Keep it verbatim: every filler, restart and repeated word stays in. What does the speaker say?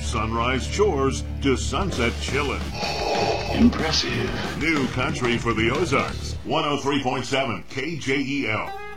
sunrise chores to sunset chillin'. Impressive. New country for the Ozarks. one oh three point seven K J E L.